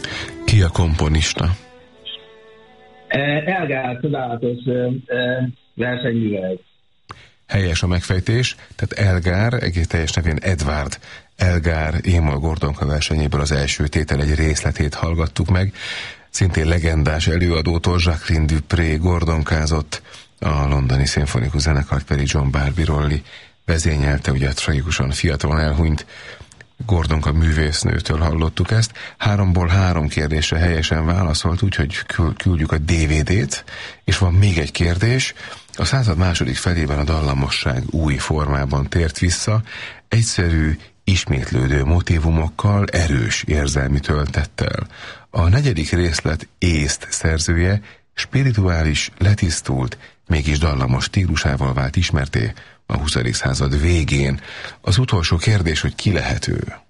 Ki a komponista? Elgár csodálatos versenyművel. Helyes a megfejtés, tehát Elgár, egész teljes nevén Edward Elgár Émol Gordonka versenyéből az első tétel egy részletét hallgattuk meg. Szintén legendás előadótól Jacqueline Dupré gordonkázott, a londoni szimfonikus zenekart pedig John Barbirolli vezényelte, ugye tragikusan fiatalon elhunyt Gordonka művésznőtől hallottuk ezt. 3-ból 3 kérdésre helyesen válaszolt, úgyhogy küldjük a DVD-t, és van még egy kérdés. A század második felében a dallamosság új formában tért vissza, egyszerű, ismétlődő motívumokkal, erős érzelmi töltettel. A 4. részlet észt szerzője spirituális, letisztult, mégis dallamos stílusával vált ismerté a 20. század végén. Az utolsó kérdés, hogy ki lehet ő?